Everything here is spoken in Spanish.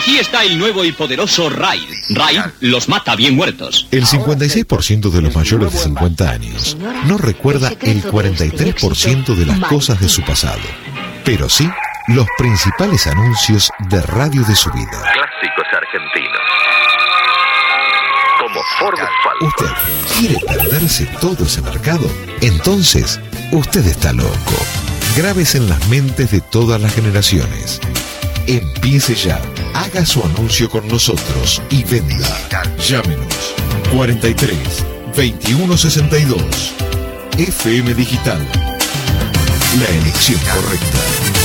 Aquí está el nuevo y poderoso Raid. Raid los mata bien muertos. El 56% de los mayores de 50 años no recuerda el 43% de las cosas de su pasado, pero sí los principales anuncios de radio de su vida. Clásicos argentinos. Como Ford Falcon. ¿Usted quiere perderse todo ese mercado? Entonces, usted está loco. Graves en las mentes de todas las generaciones. Empiece ya. Haga su anuncio con nosotros y venda. Llámenos 43 21 62. FM Digital. La elección correcta.